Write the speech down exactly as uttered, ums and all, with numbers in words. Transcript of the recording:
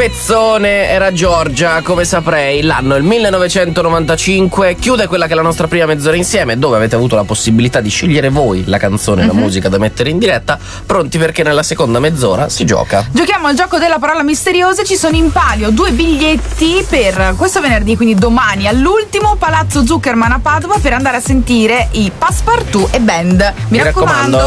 pezzone era Giorgia, come saprei. L'anno è il millenovecentonovantacinque. Chiude quella che è la nostra prima mezz'ora insieme, dove avete avuto la possibilità di scegliere voi la canzone e mm-hmm. la musica da mettere in diretta. Pronti perché nella seconda mezz'ora si gioca. Giochiamo al gioco della parola misteriosa. Ci sono in palio due biglietti per questo venerdì, quindi domani, all'ultimo Palazzo Zuckerman a Padova, per andare a sentire i Passepartout e Band. Mi, Mi raccomando,